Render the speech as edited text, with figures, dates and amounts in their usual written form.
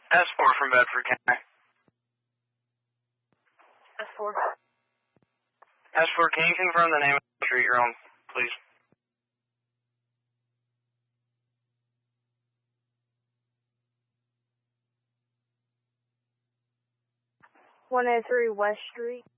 S4 from Bedford County. S4. S4, can you confirm the name of the street you're on, please? 103 West Street.